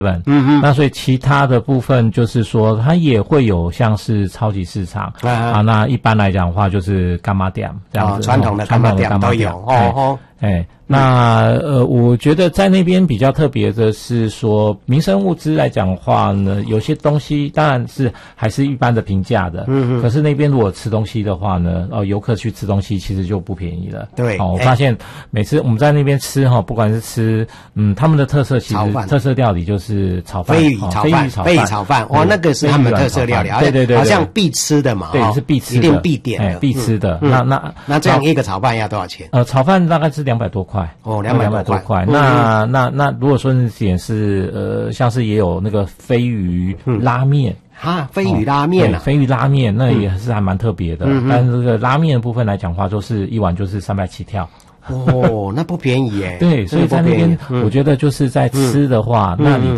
那所以其他的部分就是说，它也会有像是超级市场啊。那一般来讲的话，就是干妈店这样子， 传统的干妈店都有哦。 那我觉得在那边比较特别的是说，民生物资来讲的话呢，有些东西当然是还是一般的平价的，可是那边如果吃东西的话呢，游客去吃东西其实就不便宜了。 对， 我发现每次我们在那边吃不管是吃他们的特色，其实特色料理就是炒饭， 飞鱼炒饭，哇，那个是他们特色料理，对，好像必吃的嘛， 对，是必吃的， 一定必点的， 必吃的。 那这样一个炒饭要多少钱？ 炒饭大概是200多块。200多块。那如果说你点是像是也有那个飞鱼拉面飞鱼拉面飞鱼拉面那也是还蛮特别的。但是这个拉面的部分来讲的话，就是一碗就是300起跳。 那不便宜耶。 对，所以在那边我觉得就是在吃的话，那里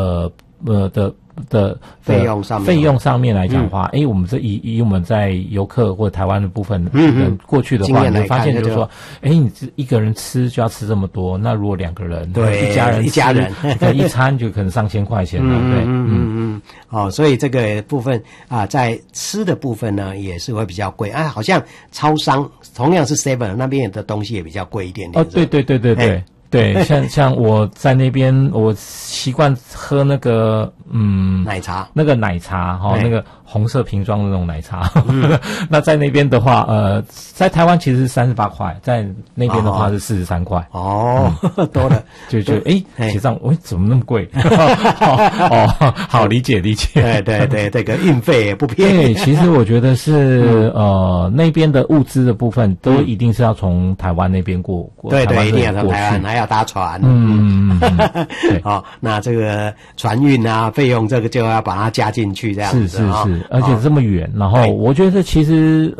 的费用上面来讲的话，我们这以我们在游客或台湾的部分人过去的话，你会发现就是说，你一个人吃就要吃这么多，那如果2个人， 对， 一家人一餐就可能上千块钱了， 对，所以这个部分在吃的部分呢也是会比较贵好像超商同样是 Seven 那边的东西也比较贵一点点。 对，像我在那边，我习惯喝那个奶茶， 那个红色瓶装的那种奶茶。那在那边的话，在台湾其实是38块，在那边的话是43块。 多了， 就结账，怎么那么贵？好理解。 对，这个运费也不便宜。 对，其实我觉得是那边的物资的部分都一定是要从台湾那边过。 对，一定要从台湾，还要搭船。对，那这个船运费用这个就要把它加进去，这样子。 是，而且这么远，然后我觉得其实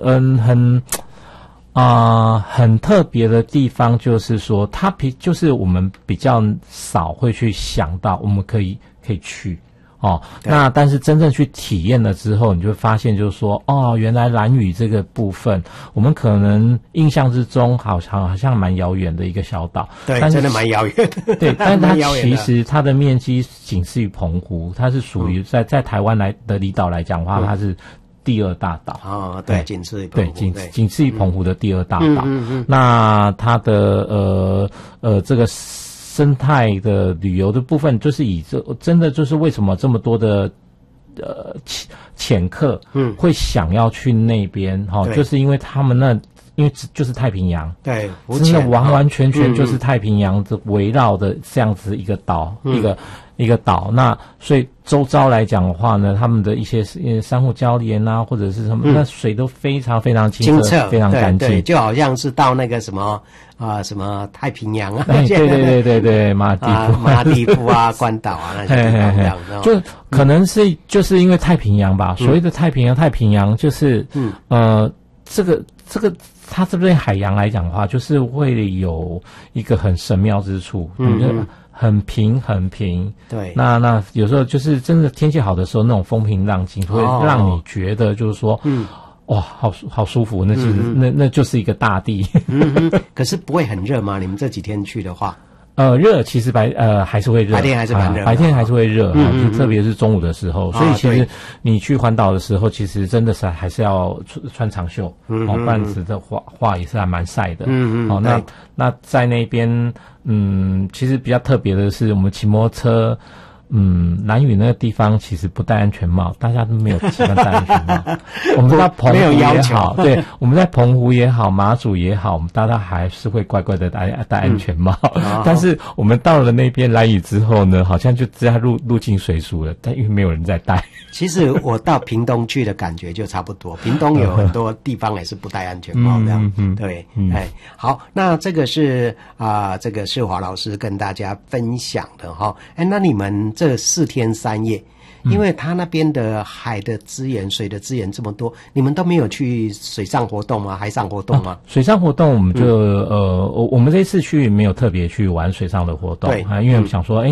很特别的地方就是说，它就是我们比较少会去想到我们可以去。那但是真正去体验了之后，你就会发现就是说，原来兰屿这个部分，我们可能印象之中好像蛮遥远的一个小岛。 对，真的蛮遥远的。 对，但是它其实它的面积仅次于澎湖，它是属于在台湾的离岛来讲的话，它是第2大岛。 对，仅次于澎湖。 对，仅次于澎湖的第2大岛。那它的这个生态的旅游的部分，就是真的就是为什么这么多的潜客会想要去那边就是因为他们因为就是太平洋， 对， 真的完完全全就是太平洋的围绕的这样子一个岛，一个岛。那所以周遭来讲的话呢，他们的一些珊瑚礁岩或者是什么，那水都非常非常清澈，非常干净， 就好像是到那个什么太平洋对，马地夫关岛那些地方这样子。 就可能就是因为太平洋吧，所谓的太平洋就是这个它这边海洋来讲的话，就是会有一个很神妙之处，很平。 对， 那有时候就是真的天气好的时候，那种风平浪静，会让你觉得就是说，哇，好舒服。那其实那就是一个大地。 可是不会很热吗？你们这几天去的话？ 热其实还是会热， 白天还是蛮热， 白天还是会热，特别是中午的时候。所以其实你去环岛的时候，其实真的是还是要穿长袖，不然子的话也是还蛮晒的。那在那边，其实比较特别的是，我们骑摩托车。兰屿那个地方其实不戴安全帽，大家都没有习惯戴安全帽。我们在澎湖也好，对，我们在澎湖也好，马祖也好，我们大家还是会乖乖的戴安全帽。但是我们到了那边兰屿之后呢，好像就直接入境水俗了，但因为没有人在戴。 其实我到屏东去的感觉就差不多，屏东有很多地方也是不戴安全帽这样。对，好，那这个是这个世华老师跟大家分享的哈。那你们这4天3夜，因为他那边的海的资源、水的资源这么多，你们都没有去水上活动吗？海上活动吗？ 水上活动我们就我们这次去没有特别去玩水上的活动，对，因为我想说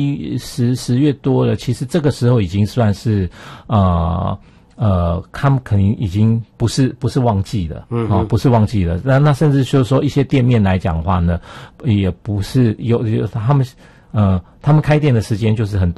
，10月多了，其实这个时候已经算是他们肯定已经不是旺季了，不是旺季了。那甚至就是说一些店面来讲的话呢，也不是有他们。 他们开店的时间就是很